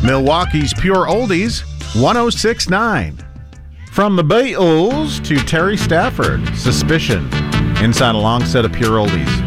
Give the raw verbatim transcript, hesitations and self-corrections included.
Milwaukee's Pure Oldies, one oh six point nine. From the Beatles to Terry Stafford, Suspicion, inside a long set of Pure Oldies.